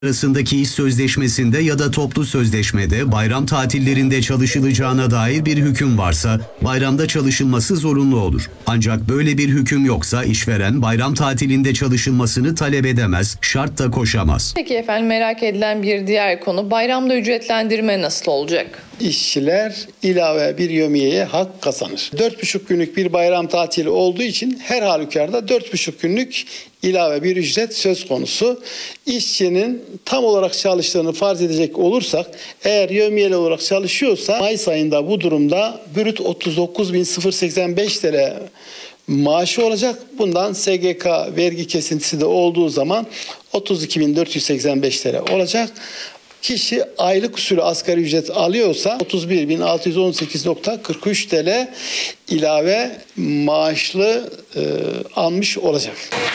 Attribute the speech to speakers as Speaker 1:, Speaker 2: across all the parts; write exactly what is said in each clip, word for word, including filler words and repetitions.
Speaker 1: arasındaki iş sözleşmesinde ya da toplu sözleşmede bayram tatillerinde çalışılacağına dair bir hüküm varsa bayramda çalışılması zorunlu olur. Ancak böyle bir hüküm yoksa işveren bayram tatilinde çalışılmasını talep edemez, şart da koşamaz.
Speaker 2: Peki efendim, merak edilen bir diğer konu, bayramda ücretlendirme nasıl olacak?
Speaker 3: İşçiler ilave bir yevmiyeye hak kazanır. Dört buçuk günlük bir bayram tatili olduğu için her halükarda dört buçuk günlük ilave bir ücret söz konusu. İşçinin tam olarak çalıştığını farz edecek olursak, eğer yevmiyeli olarak çalışıyorsa Mayıs ayında bu durumda brüt otuz dokuz bin seksen beş T L maaşı olacak. Bundan S G K vergi kesintisi de olduğu zaman otuz iki bin dört yüz seksen beş T L olacak. Kişi aylık usulü asgari ücret alıyorsa otuz bir bin altı yüz on sekiz nokta kırk üç T L ilave maaşlı e, almış olacak.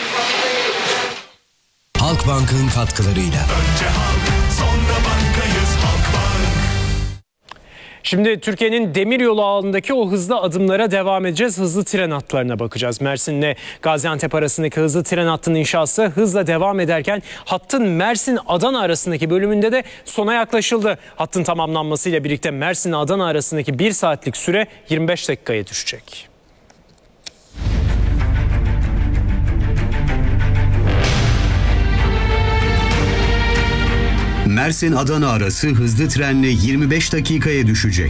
Speaker 4: Halkbank'ın katkılarıyla.
Speaker 5: Önce halk, sonra bankayız, Halkbank.
Speaker 6: Şimdi Türkiye'nin demiryolu ağındaki o hızlı adımlara devam edeceğiz. Hızlı tren hatlarına bakacağız. Mersin'le Gaziantep arasındaki hızlı tren hattının inşası hızla devam ederken hattın Mersin-Adana arasındaki bölümünde de sona yaklaşıldı. Hattın tamamlanmasıyla birlikte Mersin-Adana arasındaki bir saatlik süre yirmi beş dakikaya düşecek.
Speaker 1: Mersin-Adana arası hızlı trenle yirmi beş dakikaya düşecek.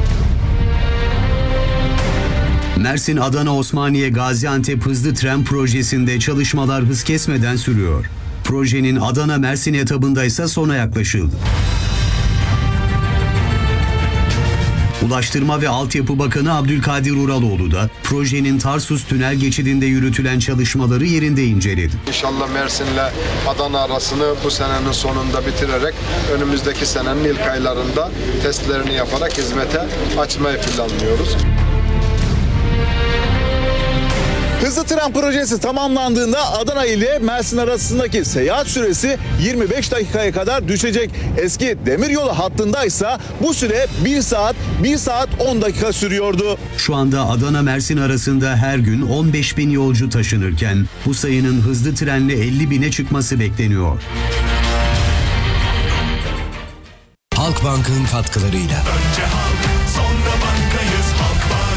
Speaker 1: Mersin-Adana-Osmaniye-Gaziantep hızlı tren projesinde çalışmalar hız kesmeden sürüyor. Projenin Adana-Mersin etabında ise sona yaklaşıldı. Ulaştırma ve Altyapı Bakanı Abdülkadir Uraloğlu da projenin Tarsus Tünel Geçidi'nde yürütülen çalışmaları yerinde inceledi.
Speaker 7: İnşallah Mersin'le Adana arasını bu senenin sonunda bitirerek önümüzdeki senenin ilk aylarında testlerini yaparak hizmete açmayı planlıyoruz.
Speaker 8: Hızlı tren projesi tamamlandığında Adana ile Mersin arasındaki seyahat süresi yirmi beş dakikaya kadar düşecek. Eski demiryolu hattındaysa bu süre bir saat, bir saat on dakika sürüyordu.
Speaker 1: Şu anda Adana-Mersin arasında her gün on beş bin yolcu taşınırken bu sayının hızlı trenle elli bine çıkması bekleniyor.
Speaker 4: Halkbank'ın katkılarıyla.
Speaker 5: Önce halk, sonra bankayız, Halkbank.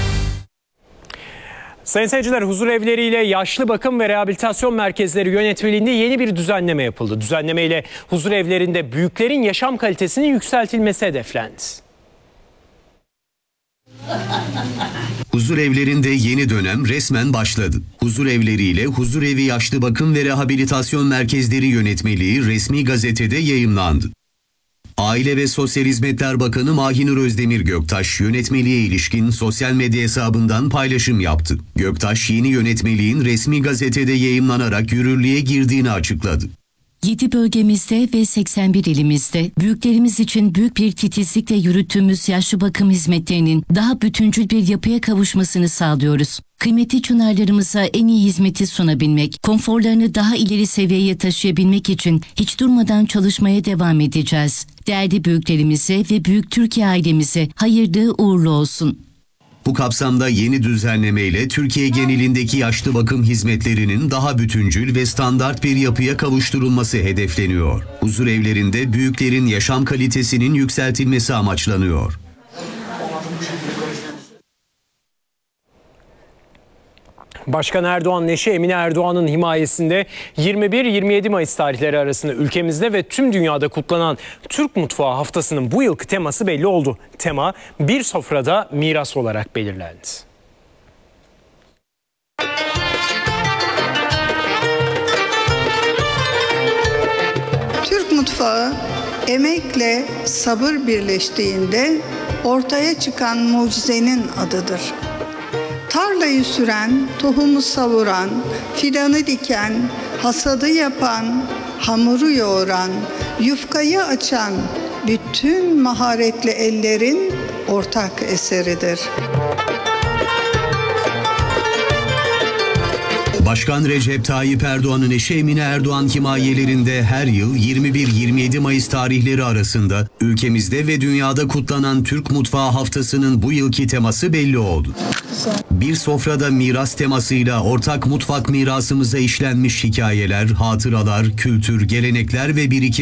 Speaker 6: Sayın seyirciler, huzur evleriyle yaşlı bakım ve rehabilitasyon merkezleri yönetmeliğinde yeni bir düzenleme yapıldı. Düzenleme ile huzur evlerinde büyüklerin yaşam kalitesinin yükseltilmesi hedeflendi.
Speaker 1: Huzur evlerinde yeni dönem resmen başladı. Huzur evleriyle huzur evi yaşlı bakım ve rehabilitasyon merkezleri yönetmeliği resmi gazetede yayımlandı. Aile ve Sosyal Hizmetler Bakanı Mahinur Özdemir Göktaş yönetmeliğe ilişkin sosyal medya hesabından paylaşım yaptı. Göktaş yeni yönetmeliğin resmi gazetede yayımlanarak yürürlüğe girdiğini açıkladı.
Speaker 9: yedi bölgemizde ve seksen bir ilimizde büyüklerimiz için büyük bir titizlikle yürüttüğümüz yaşlı bakım hizmetlerinin daha bütüncül bir yapıya kavuşmasını sağlıyoruz. Kıymetli çınarlarımıza en iyi hizmeti sunabilmek, konforlarını daha ileri seviyeye taşıyabilmek için hiç durmadan çalışmaya devam edeceğiz. Değerli büyüklerimize ve Büyük Türkiye ailemize hayırlı uğurlu olsun.
Speaker 1: Bu kapsamda yeni düzenlemeyle Türkiye genelindeki yaşlı bakım hizmetlerinin daha bütüncül ve standart bir yapıya kavuşturulması hedefleniyor. Huzur evlerinde büyüklerin yaşam kalitesinin yükseltilmesi amaçlanıyor.
Speaker 6: Başkan Erdoğan'ın eşi Emine Erdoğan'ın himayesinde yirmi bir yirmi yedi Mayıs tarihleri arasında ülkemizde ve tüm dünyada kutlanan Türk Mutfağı Haftası'nın bu yılki teması belli oldu. Tema bir sofrada miras olarak belirlendi.
Speaker 10: Türk mutfağı emekle sabır birleştiğinde ortaya çıkan mucizenin adıdır. Tarlayı süren, tohumu savuran, fidanı diken, hasadı yapan, hamuru yoğuran, yufkayı açan bütün maharetli ellerin ortak eseridir.
Speaker 1: Başkan Recep Tayyip Erdoğan'ın eşi Emine Erdoğan himayelerinde her yıl yirmi bir yirmi yedi Mayıs tarihleri arasında ülkemizde ve dünyada kutlanan Türk Mutfağı Haftası'nın bu yılki teması belli oldu. Bir sofrada miras temasıyla ortak mutfak mirasımıza işlenmiş hikayeler, hatıralar, kültür, gelenekler ve birikim